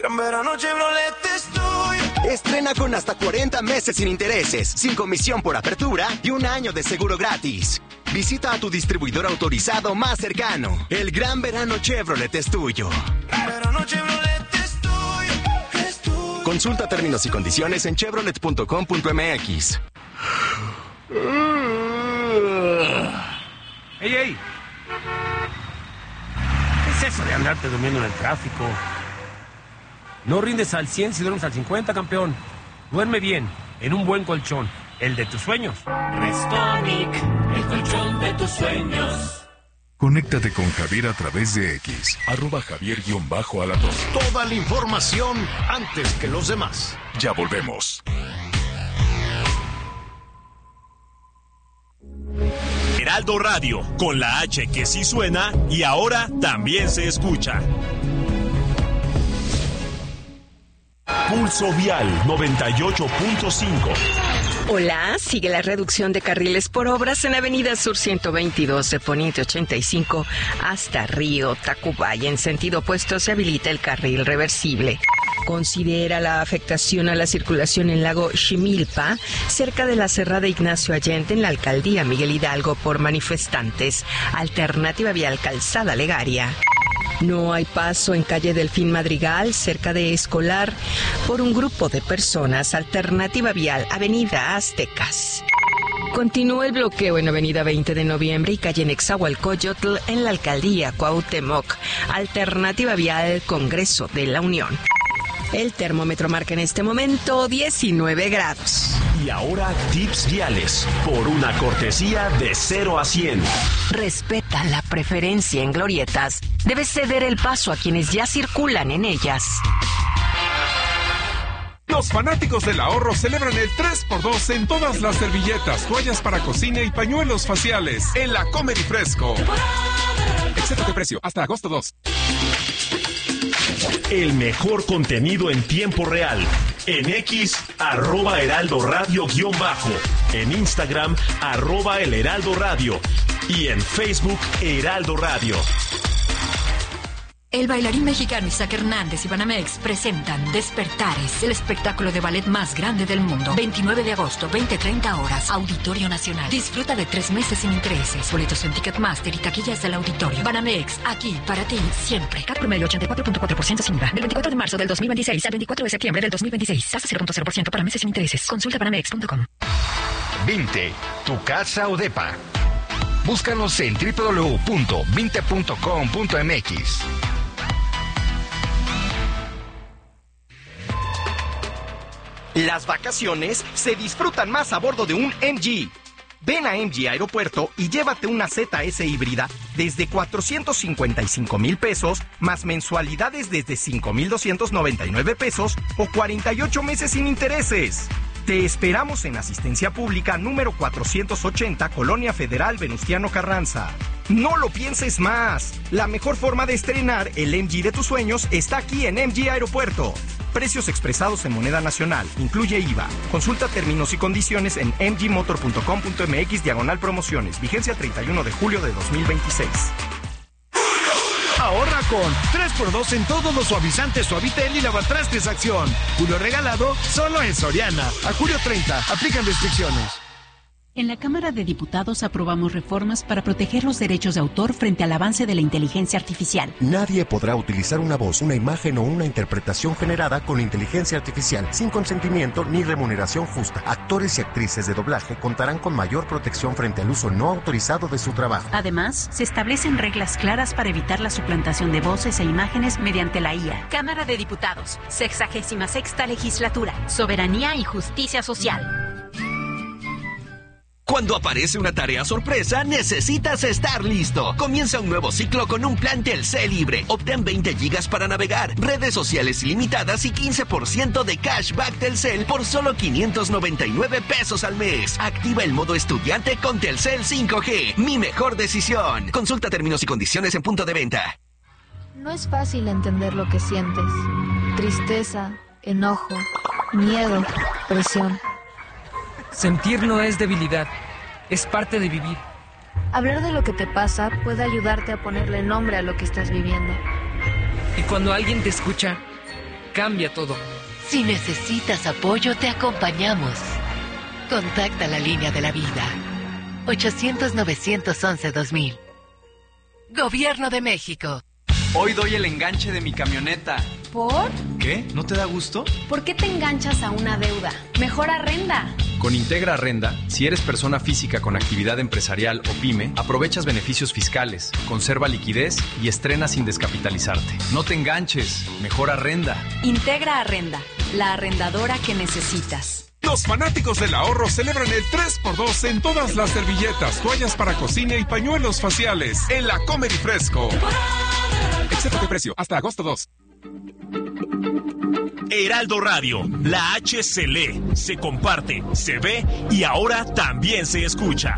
Gran verano Chevrolet es tuyo. Estrena con hasta 40 meses sin intereses, sin comisión por apertura y un año de seguro gratis. Visita a tu distribuidor autorizado más cercano. El Gran Verano Chevrolet es tuyo. Gran verano Chevrolet es tuyo. Es tuyo. Consulta términos y condiciones en chevrolet.com.mx. ¡Ey, ey! ¿Qué es eso de andarte durmiendo en el tráfico? No rindes al 100 si duermes al 50, campeón. Duerme bien, en un buen colchón, el de tus sueños. Restonic, el colchón de tus sueños. Conéctate con Javier a través de X, @Javier_Alatorre. Toda la información antes que los demás. Ya volvemos. Heraldo Radio, con la H que sí suena y ahora también se escucha. Pulso Vial 98.5. Hola, sigue la reducción de carriles por obras en Avenida Sur 122 de Poniente 85 hasta Río Tacubaya. En sentido opuesto se habilita el carril reversible. Considera la afectación a la circulación en Lago Ximilpa, cerca de la Cerrada Ignacio Allende en la alcaldía Miguel Hidalgo por manifestantes. Alternativa vial Calzada Legaria. No hay paso en calle Delfín Madrigal, cerca de Escolar, por un grupo de personas. Alternativa vial Avenida Aztecas. Continúa el bloqueo en Avenida 20 de Noviembre y calle Nezahualcóyotl en la alcaldía Cuauhtémoc. Alternativa vial Congreso de la Unión. El termómetro marca en este momento 19 grados. Y ahora tips viales, por una cortesía de 0 a 100. Respeta la preferencia en glorietas. Debes ceder el paso a quienes ya circulan en ellas. Los fanáticos del ahorro celebran el 3x2 en todas las servilletas, toallas para cocina y pañuelos faciales en la Comer y Fresco. Excepto de precio, hasta agosto 2. El mejor contenido en tiempo real. En X, @Heraldo Radio _. En Instagram, @El Heraldo Radio. Y en Facebook, Heraldo Radio. El bailarín mexicano Isaac Hernández y Banamex presentan Despertares, el espectáculo de ballet más grande del mundo. 29 de agosto, 20:30 horas, Auditorio Nacional. Disfruta de 3 meses sin intereses. Boletos en Ticketmaster y taquillas del auditorio. Banamex, aquí para ti, siempre. CAT promedio 84.4% sin IVA. Del 24 de marzo del 2026 al 24 de septiembre del 2026. Tasa 0.0% para meses sin intereses. Consulta banamex.com. Vinte, tu casa o depa. Búscanos en www.vinte.com.mx. Las vacaciones se disfrutan más a bordo de un MG. Ven a MG Aeropuerto y llévate una ZS híbrida desde 455,000 pesos, más mensualidades desde 5,299 pesos o 48 meses sin intereses. Te esperamos en Asistencia Pública número 480, Colonia Federal Venustiano Carranza. No lo pienses más. La mejor forma de estrenar el MG de tus sueños está aquí en MG Aeropuerto. Precios expresados en moneda nacional. Incluye IVA. Consulta términos y condiciones en mgmotor.com.mx/promociones. Vigencia 31 de julio de 2026. Ahorra con 3x2 en todos los suavizantes Suavitel y lavatrastes Acción. Julio regalado solo en Soriana. A julio 30. Aplican restricciones. En la Cámara de Diputados aprobamos reformas para proteger los derechos de autor frente al avance de la inteligencia artificial. Nadie podrá utilizar una voz, una imagen o una interpretación generada con inteligencia artificial sin consentimiento ni remuneración justa. Actores y actrices de doblaje contarán con mayor protección frente al uso no autorizado de su trabajo. Además, se establecen reglas claras para evitar la suplantación de voces e imágenes mediante la IA. Cámara de Diputados, 66ª Legislatura, Soberanía y Justicia Social. Cuando aparece una tarea sorpresa, necesitas estar listo. Comienza un nuevo ciclo con un plan Telcel libre. Obtén 20 gigas para navegar, redes sociales ilimitadas y 15% de cashback Telcel por solo 599 pesos al mes. Activa el modo estudiante con Telcel 5G. Mi mejor decisión. Consulta términos y condiciones en punto de venta. No es fácil entender lo que sientes. Tristeza, enojo, miedo, presión. Sentir no es debilidad, es parte de vivir. Hablar de lo que te pasa puede ayudarte a ponerle nombre a lo que estás viviendo. Y cuando alguien te escucha, cambia todo. Si necesitas apoyo, te acompañamos. Contacta la línea de la vida. 800-911-2000. Gobierno de México. Hoy doy el enganche de mi camioneta. ¿Por? ¿Qué? ¿No te da gusto? ¿Por qué te enganchas a una deuda? Mejor arrenda. Con Integra Arrenda, si eres persona física con actividad empresarial o pyme, aprovechas beneficios fiscales, conserva liquidez y estrena sin descapitalizarte. No te enganches, mejor arrenda. Integra Arrenda, la arrendadora que necesitas. Los fanáticos del ahorro celebran el 3x2 en todas las servilletas, toallas para cocina y pañuelos faciales en la Comer y Fresco. Excepto de precio, hasta agosto 2. Heraldo Radio, la H se lee, se comparte, se ve y ahora también se escucha.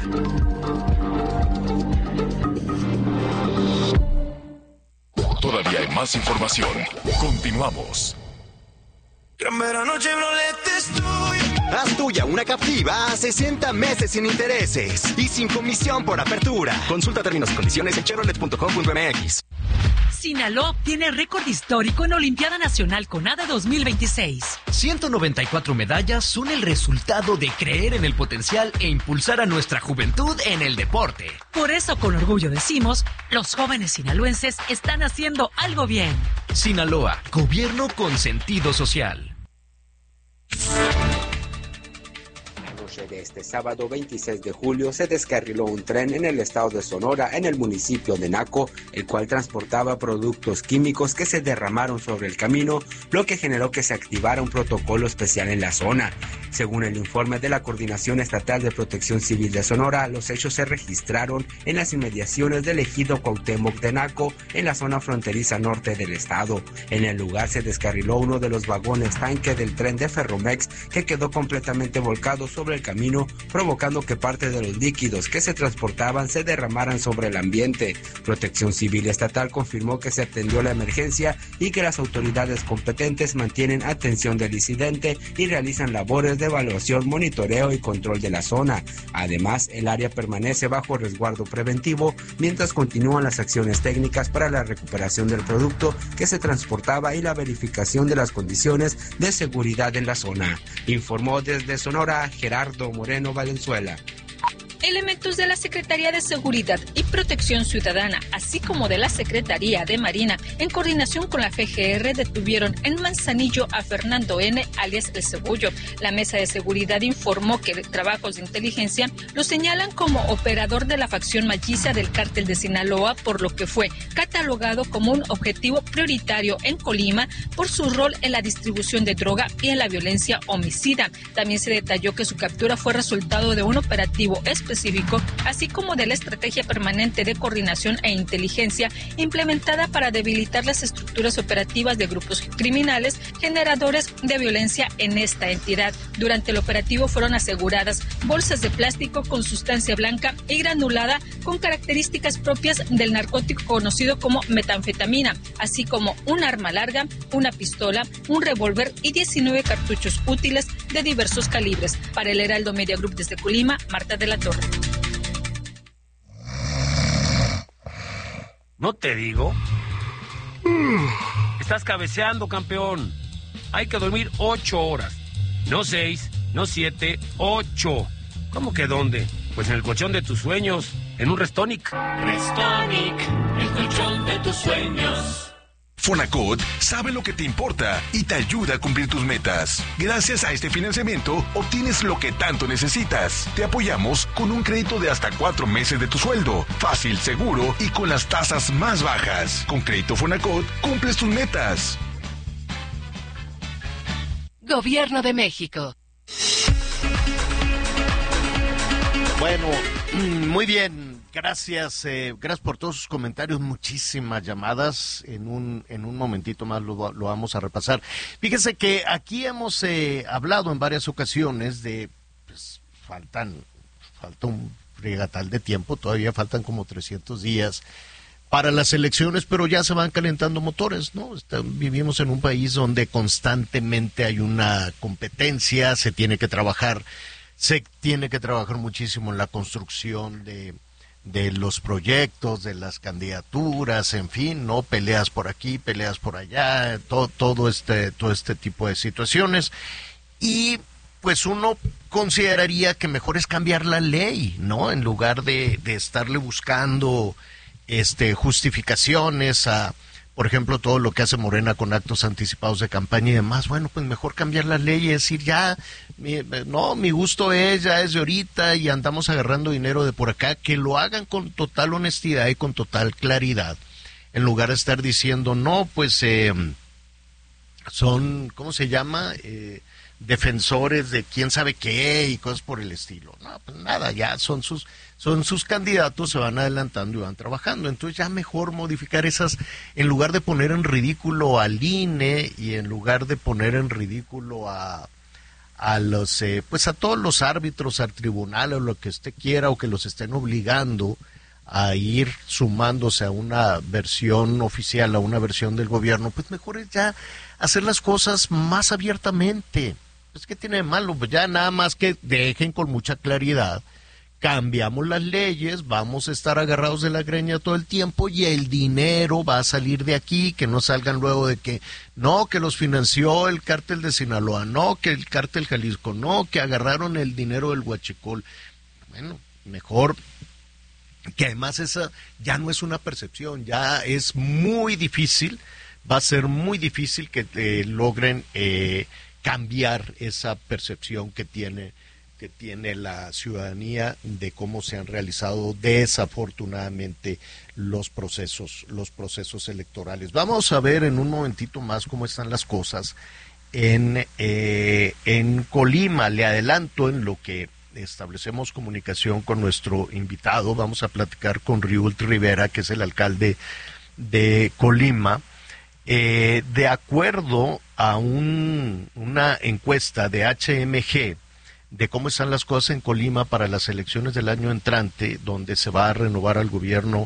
Todavía hay más información. Continuamos. Gran Verano Chevrolet es tuyo. Haz tuya una captiva a 60 meses sin intereses y sin comisión por apertura. Consulta términos y condiciones en chevrolet.com.mx. Sinaloa tiene récord histórico en Olimpiada Nacional CONADE 2026. 194 medallas son el resultado de creer en el potencial e impulsar a nuestra juventud en el deporte. Por eso, con orgullo decimos, los jóvenes sinaloenses están haciendo algo bien. Sinaloa, gobierno con sentido social. De este sábado 26 de julio se descarriló un tren en el estado de Sonora, en el municipio de Naco, el cual transportaba productos químicos que se derramaron sobre el camino, lo que generó que se activara un protocolo especial en la zona. Según el informe de la Coordinación Estatal de Protección Civil de Sonora, los hechos se registraron en las inmediaciones del ejido Cuauhtémoc de Naco, en la zona fronteriza norte del estado. En el lugar se descarriló uno de los vagones tanque del tren de Ferromex, que quedó completamente volcado sobre el camino, provocando que parte de los líquidos que se transportaban se derramaran sobre el ambiente. Protección Civil Estatal confirmó que se atendió la emergencia y que las autoridades competentes mantienen atención del incidente y realizan labores de evaluación, monitoreo y control de la zona. Además, el área permanece bajo resguardo preventivo mientras continúan las acciones técnicas para la recuperación del producto que se transportaba y la verificación de las condiciones de seguridad en la zona. Informó desde Sonora Gerardo Moreno Valenzuela. Elementos de la Secretaría de Seguridad y Protección Ciudadana, así como de la Secretaría de Marina, en coordinación con la FGR, detuvieron en Manzanillo a Fernando N., alias El Cebollo. La Mesa de Seguridad informó que trabajos de inteligencia lo señalan como operador de la facción maciza del Cártel de Sinaloa, por lo que fue catalogado como un objetivo prioritario en Colima por su rol en la distribución de droga y en la violencia homicida. También se detalló que su captura fue resultado de un operativo específico, así como de la estrategia permanente de coordinación e inteligencia implementada para debilitar las estructuras operativas de grupos criminales generadores de violencia en esta entidad. Durante el operativo fueron aseguradas bolsas de plástico con sustancia blanca y granulada con características propias del narcótico conocido como metanfetamina, así como un arma larga, una pistola, un revólver y 19 cartuchos útiles de diversos calibres. Para el Heraldo Media Group desde Colima, Marta de la Torre. ¿No te digo? Estás cabeceando, campeón. Hay que dormir 8 horas. No 6, no 7, 8. ¿Cómo que dónde? Pues en el colchón de tus sueños, en un Restonic. Restonic, el colchón de tus sueños. Fonacot sabe lo que te importa y te ayuda a cumplir tus metas. Gracias a este financiamiento, obtienes lo que tanto necesitas. Te apoyamos con un crédito de hasta 4 meses de tu sueldo. Fácil, seguro y con las tasas más bajas. Con Crédito Fonacot, cumples tus metas. Gobierno de México. Bueno, muy bien. Gracias, gracias por todos sus comentarios, muchísimas llamadas. En un momentito más lo vamos a repasar. Fíjese que aquí hemos hablado en varias ocasiones de, pues, falta un regatal de tiempo, todavía faltan como 300 días para las elecciones, pero ya se van calentando motores, ¿no? Vivimos en un país donde constantemente hay una competencia, se tiene que trabajar muchísimo en la construcción de los proyectos, de las candidaturas, en fin, no peleas por aquí, peleas por allá, todo este tipo de situaciones. Y pues uno consideraría que mejor es cambiar la ley, ¿no? En lugar de estarle buscando justificaciones a, por ejemplo, todo lo que hace Morena con actos anticipados de campaña y demás. Bueno, pues mejor cambiar la ley y decir ya, mi gusto ya es de ahorita y andamos agarrando dinero de por acá, que lo hagan con total honestidad y con total claridad, en lugar de estar diciendo, no, pues son, ¿cómo se llama?, defensores de quién sabe qué y cosas por el estilo. No, pues nada, ya son sus candidatos, se van adelantando y van trabajando. Entonces ya mejor modificar esas, en lugar de poner en ridículo al INE y en lugar de poner en ridículo a los pues a todos los árbitros, al tribunal o lo que usted quiera, o que los estén obligando a ir sumándose a una versión oficial, a una versión del gobierno, pues mejor es ya hacer las cosas más abiertamente. Pues ¿qué tiene de malo? Pues ya nada más que dejen con mucha claridad, cambiamos las leyes, vamos a estar agarrados de la greña todo el tiempo y el dinero va a salir de aquí, que no salgan luego de que no, que los financió el cártel de Sinaloa, no, que el cártel Jalisco, no, que agarraron el dinero del Huachicol. Bueno, mejor, que además esa ya no es una percepción, ya es muy difícil, va a ser muy difícil que logren cambiar esa percepción que tiene la ciudadanía de cómo se han realizado desafortunadamente los procesos electorales. Vamos a ver en un momentito más cómo están las cosas en Colima. Le adelanto, en lo que establecemos comunicación con nuestro invitado, vamos a platicar con Riult Rivera, que es el alcalde de Colima. De acuerdo a una encuesta de HMG de cómo están las cosas en Colima para las elecciones del año entrante, donde se va a renovar al gobierno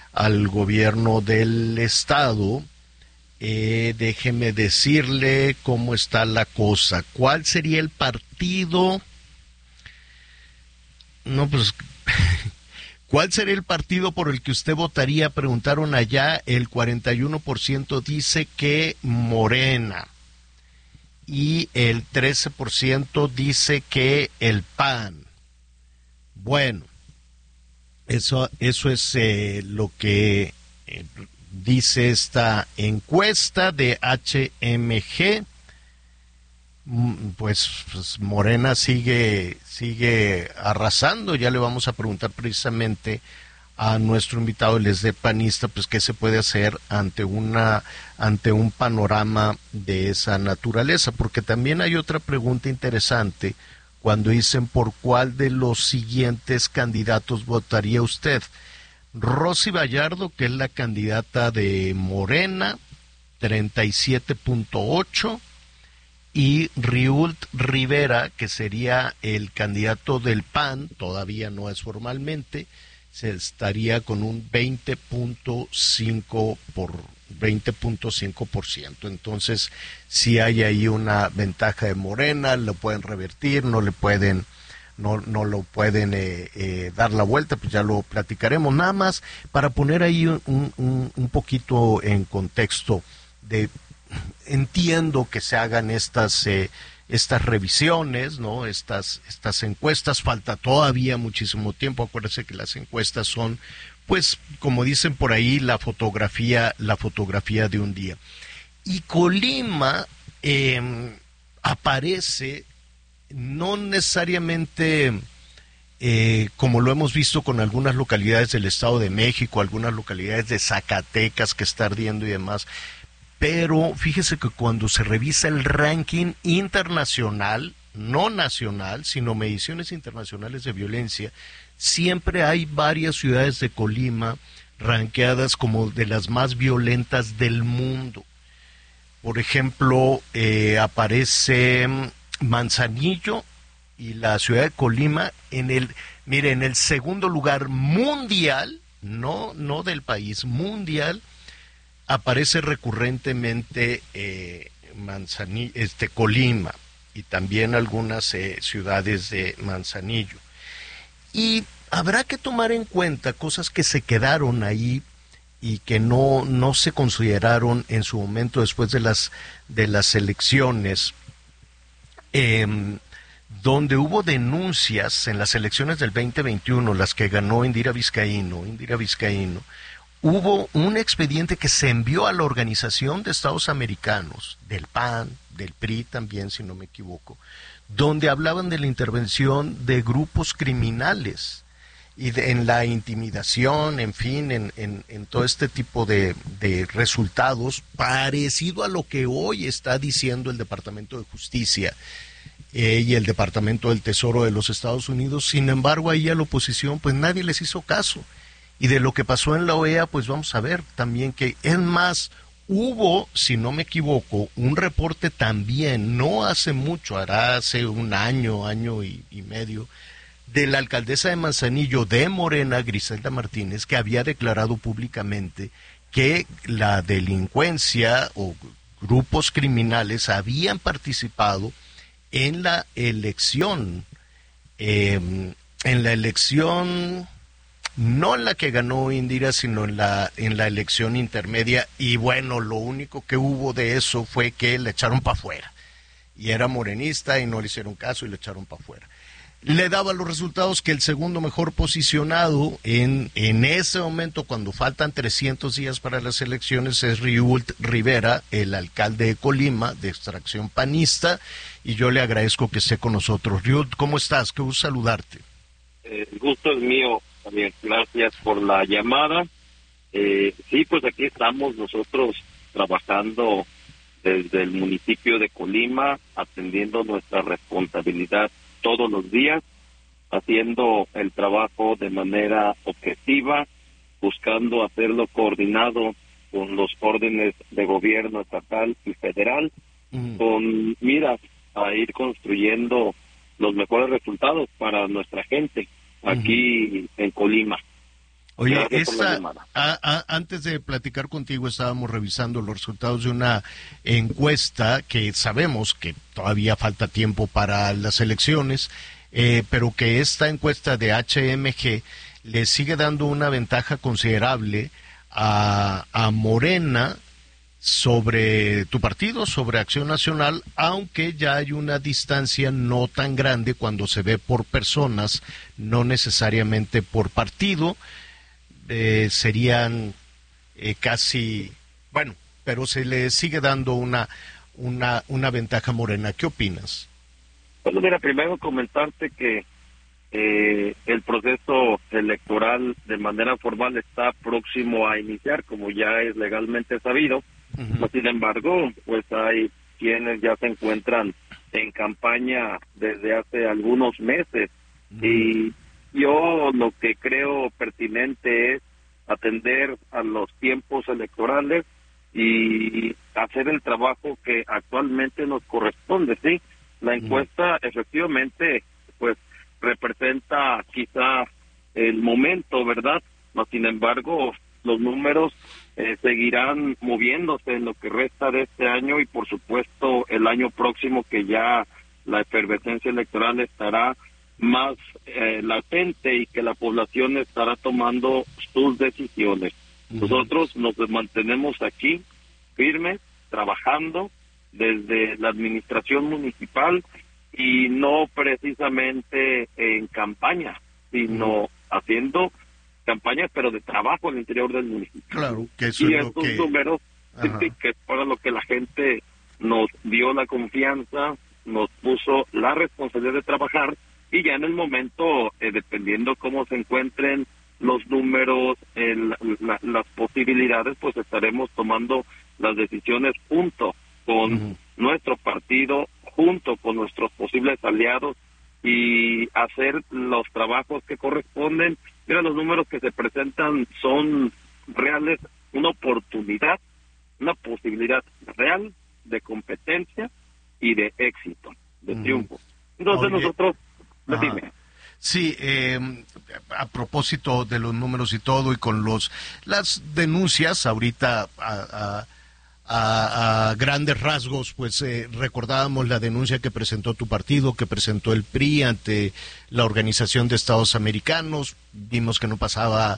del estado, déjeme decirle cómo está la cosa. ¿Cuál sería el partido? No, pues ¿cuál sería el partido por el que usted votaría? Preguntaron allá. El 41% dice que Morena y el 13% dice que el PAN. Bueno, eso es lo que dice esta encuesta de HMG. Pues Morena sigue arrasando. Ya le vamos a preguntar precisamente a nuestro invitado, el de panista, pues qué se puede hacer ante un panorama de esa naturaleza, porque también hay otra pregunta interesante cuando dicen por cuál de los siguientes candidatos votaría usted. Rosy Vallardo, que es la candidata de Morena, 37.8%, y Riult Rivera, que sería el candidato del PAN, todavía no es formalmente, se estaría con un 20.5%. Entonces, si hay ahí una ventaja de Morena, lo pueden revertir, no lo pueden dar la vuelta, pues ya lo platicaremos. Nada más para poner ahí un poquito en contexto de, entiendo que se hagan estas revisiones, ¿no? Estas encuestas, falta todavía muchísimo tiempo. Acuérdense que las encuestas son, pues, como dicen por ahí, la fotografía de un día. Y Colima aparece no necesariamente como lo hemos visto con algunas localidades del Estado de México, algunas localidades de Zacatecas que está ardiendo y demás. Pero fíjese que cuando se revisa el ranking internacional, no nacional, sino mediciones internacionales de violencia, siempre hay varias ciudades de Colima rankeadas como de las más violentas del mundo. Por ejemplo, aparece Manzanillo y la ciudad de Colima en el segundo lugar mundial, no del país, mundial. Aparece recurrentemente Colima y también algunas ciudades de Manzanillo. Y habrá que tomar en cuenta cosas que se quedaron ahí y que no se consideraron en su momento después de las elecciones, donde hubo denuncias en las elecciones del 2021, las que ganó Indira Vizcaíno, hubo un expediente que se envió a la Organización de Estados Americanos, del PAN, del PRI también, si no me equivoco, donde hablaban de la intervención de grupos criminales y en la intimidación, en fin, en todo este tipo de resultados, parecido a lo que hoy está diciendo el Departamento de Justicia y el Departamento del Tesoro de los Estados Unidos. Sin embargo, ahí a la oposición, pues nadie les hizo caso. Y de lo que pasó en la OEA, pues vamos a ver también que, es más, hubo, si no me equivoco, un reporte también, no hace mucho, hará hace un año y medio, de la alcaldesa de Manzanillo de Morena, Griselda Martínez, que había declarado públicamente que la delincuencia o grupos criminales habían participado en la elección, no en la que ganó Indira, sino en la elección intermedia, y bueno, lo único que hubo de eso fue que le echaron para afuera, y era morenista y no le hicieron caso y le echaron para afuera. Le daba los resultados que el segundo mejor posicionado en ese momento, cuando faltan 300 días para las elecciones, es Riult Rivera, el alcalde de Colima, de extracción panista, y yo le agradezco que esté con nosotros. Riult, ¿cómo estás? Qué gusto saludarte. El gusto es mío también, gracias por la llamada. Sí, pues aquí estamos nosotros trabajando desde el municipio de Colima, atendiendo nuestra responsabilidad todos los días, haciendo el trabajo de manera objetiva, buscando hacerlo coordinado con los órdenes de gobierno estatal y federal, con miras a ir construyendo los mejores resultados para nuestra gente aquí en Colima. Oye, antes de platicar contigo, estábamos revisando los resultados de una encuesta que sabemos que todavía falta tiempo para las elecciones, pero que esta encuesta de HMG le sigue dando una ventaja considerable a Morena sobre tu partido, sobre Acción Nacional, aunque ya hay una distancia no tan grande cuando se ve por personas, no necesariamente por partido. Serían casi, bueno, pero se le sigue dando una ventaja a Morena. ¿Qué opinas? Bueno, mira, primero comentarte que el proceso electoral de manera formal está próximo a iniciar, como ya es legalmente sabido. Sin embargo, pues hay quienes ya se encuentran en campaña desde hace algunos meses, y yo lo que creo pertinente es atender a los tiempos electorales y hacer el trabajo que actualmente nos corresponde, ¿sí? La encuesta efectivamente pues representa quizá el momento, ¿verdad? No, sin embargo, los números seguirán moviéndose en lo que resta de este año, y por supuesto el año próximo, que ya la efervescencia electoral estará más latente y que la población estará tomando sus decisiones. Nosotros nos mantenemos aquí firmes, trabajando desde la administración municipal, y no precisamente en campaña, sino haciendo campaña, pero de trabajo al interior del municipio. Claro, que eso y es estos lo que... números, que es para lo que la gente nos dio la confianza, nos puso la responsabilidad de trabajar, y ya en el momento, dependiendo cómo se encuentren los números, las posibilidades, pues estaremos tomando las decisiones junto con nuestro partido, junto con nuestros posibles aliados, y hacer los trabajos que corresponden. Mira, los números que se presentan son reales, una oportunidad, una posibilidad real de competencia y de éxito, de triunfo. Entonces nosotros... Dime. Sí, a propósito de los números y todo, y con las denuncias, ahorita a grandes rasgos, pues recordábamos la denuncia que presentó tu partido, que presentó el PRI ante la Organización de Estados Americanos. Vimos que no pasaba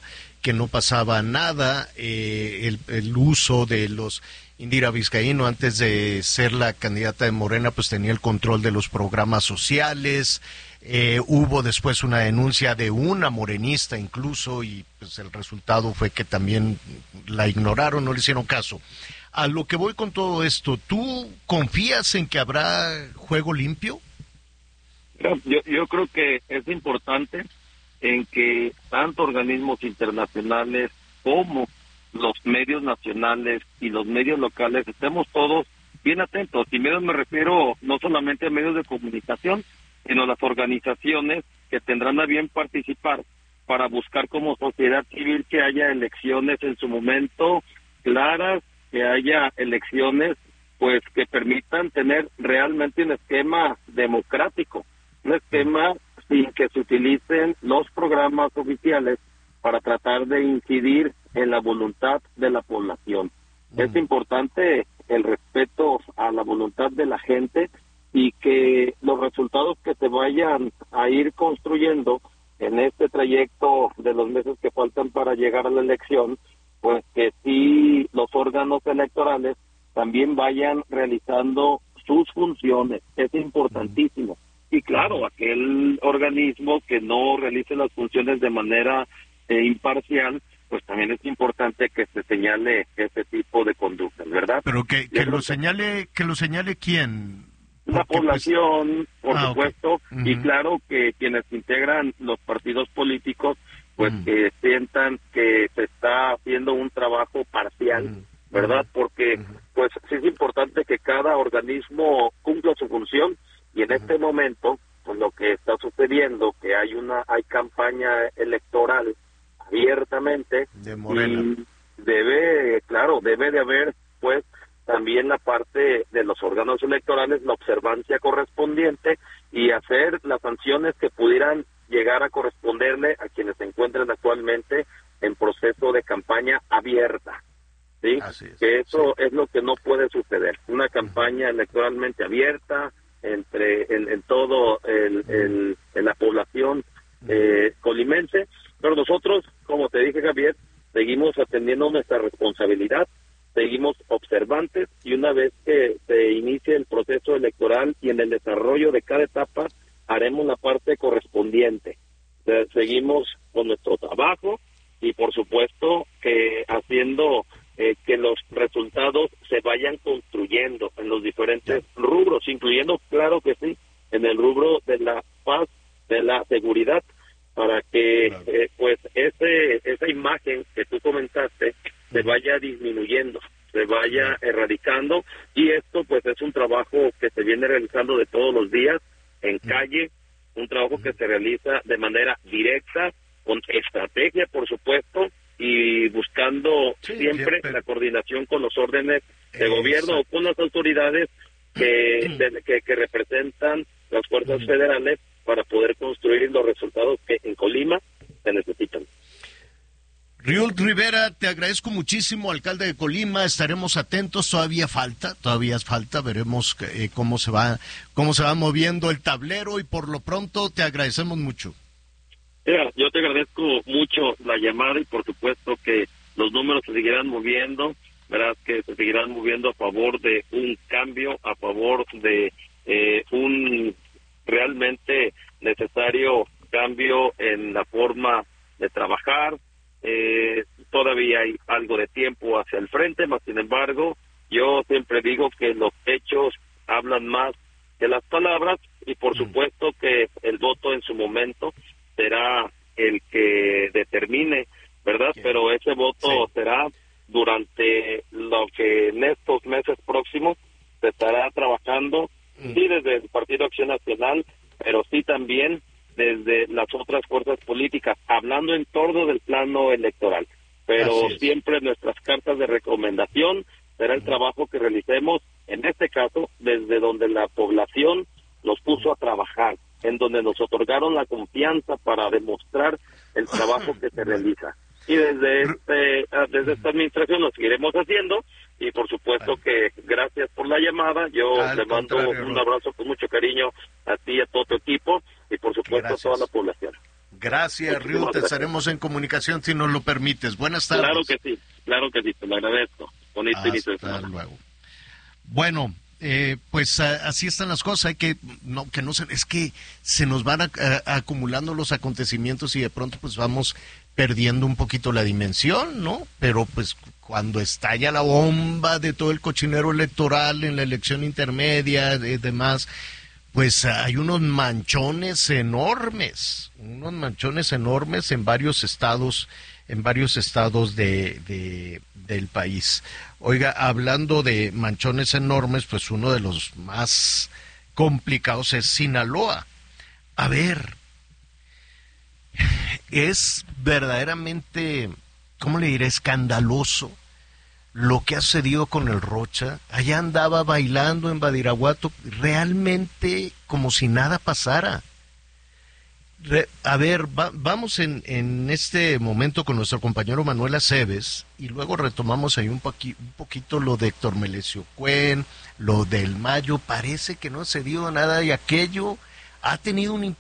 nada. El uso de los Indira Vizcaíno, antes de ser la candidata de Morena, pues tenía el control de los programas sociales. Hubo después una denuncia de una morenista incluso, y pues el resultado fue que también la ignoraron, no le hicieron caso. A lo que voy con todo esto, ¿tú confías en que habrá juego limpio? Yo creo que es importante en que tanto organismos internacionales como los medios nacionales y los medios locales estemos todos bien atentos. Y medios me refiero no solamente a medios de comunicación, sino a las organizaciones que tendrán a bien participar para buscar como sociedad civil que haya elecciones en su momento claras, que haya elecciones pues que permitan tener realmente un esquema democrático, un esquema sin que se utilicen los programas oficiales para tratar de incidir en la voluntad de la población. Es importante el respeto a la voluntad de la gente y que los resultados que se vayan a ir construyendo en este trayecto de los meses que faltan para llegar a la elección, pues que sí los órganos electorales también vayan realizando sus funciones. Es importantísimo. Y claro, aquel organismo que no realice las funciones de manera imparcial, pues también es importante que se señale ese tipo de conductas, ¿verdad? Pero que lo señale ¿quién? La población, por supuesto, y claro que quienes integran los partidos políticos, pues que sientan que se está haciendo un trabajo parcial, ¿verdad? Porque pues sí es importante que cada organismo cumpla su función, y en este momento, pues lo que está sucediendo, que hay campaña electoral abiertamente, de Morena. Y debe de haber pues también la parte de los órganos electorales, la observancia correspondiente y hacer las sanciones que pudieran llegar a corresponderle a quienes se encuentran actualmente en proceso de campaña abierta. ¿Sí? Que eso es lo que no puede suceder. Una campaña electoralmente abierta en todo la población colimense, pero nosotros, como te dije, Javier, seguimos atendiendo nuestra responsabilidad, seguimos observantes, y una vez que se inicie el proceso electoral y en el desarrollo de cada etapa haremos la parte correspondiente. Seguimos con nuestro trabajo y por supuesto que haciendo que los resultados se vayan construyendo en los diferentes rubros, incluyendo, claro que sí, en el rubro de la paz, de la seguridad, para que pues esa imagen que tú comentaste se vaya disminuyendo, se vaya erradicando, y esto pues es un trabajo que se viene realizando de todos los días en calle, un trabajo que se realiza de manera directa, con estrategia por supuesto, y buscando siempre la coordinación con los órdenes de gobierno o con las autoridades que representan las fuerzas federales para poder construir los resultados que en Colima se necesitan. Riul Rivera, te agradezco muchísimo, alcalde de Colima. Estaremos atentos, todavía falta, veremos cómo se va moviendo el tablero, y por lo pronto te agradecemos mucho. Mira, yo te agradezco mucho la llamada, y por supuesto que los números se seguirán moviendo, verás que se seguirán moviendo a favor de un cambio, a favor de un realmente necesario cambio en la forma de trabajar. Todavía hay algo de tiempo hacia el frente, mas sin embargo, yo siempre digo que los hechos hablan más que las palabras, y por supuesto que el voto en su momento será el que determine, ¿verdad? Pero ese voto será durante lo que en estos meses próximos se estará trabajando, sí desde el Partido Acción Nacional, pero sí también desde las otras fuerzas políticas, hablando en torno del plano electoral. Pero siempre nuestras cartas de recomendación será el trabajo que realicemos, en este caso, desde donde la población nos puso a trabajar, en donde nos otorgaron la confianza para demostrar el trabajo que se realiza. Y desde esta administración lo seguiremos haciendo. Y por supuesto que gracias por la llamada. Yo le mando un abrazo con mucho cariño a ti y a todo tu equipo. Y por supuesto a toda la población. Gracias, Ryu. Te estaremos en comunicación si nos lo permites. Buenas tardes. Claro que sí. Te lo agradezco. Bonito inicio de semana. Hasta luego. Bueno, pues así están las cosas. Es que se nos van acumulando los acontecimientos y de pronto pues vamos perdiendo un poquito la dimensión, ¿no? Pero pues cuando estalla la bomba de todo el cochinero electoral en la elección intermedia y demás, pues hay unos manchones enormes en varios estados del país. Oiga, hablando de manchones enormes, pues uno de los más complicados es Sinaloa. A ver, es verdaderamente, ¿cómo le diré?, escandaloso lo que ha sucedido con el Rocha. Allá andaba bailando en Badiraguato, realmente como si nada pasara. Vamos en este momento con nuestro compañero Manuel Aceves y luego retomamos ahí un poquito lo de Héctor Melesio Cuen, lo del Mayo. Parece que no se dio nada y aquello ha tenido un